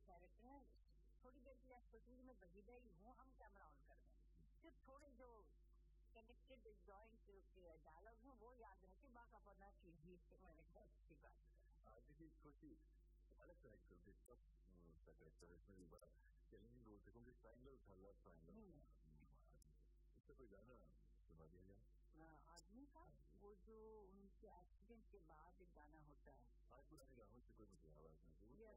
Character है, थोड़ी देर के लिए आप सोचेंगे मैं वहीदा ही हूँ, हम कैमरा ऑन कर दें, सिर्फ थोड़े जो कनेक्टेड जॉइंट डायलॉग है वो याद रखे, बाकी अपना कीजिए। मैंने कहा अच्छी बात है। देखिए थोड़ी अलग करेक्टर थे, सब करेक्टर इसमें भी बड़ा चैलेंजिंग रोल थे, क्योंकि ट्रायंगल था, लव ट्रायंगल। इससे कोई गाना सुना दिया जाए? आदमी का वो जो उनके एक्सीडेंट के बाद एक गाना होता है,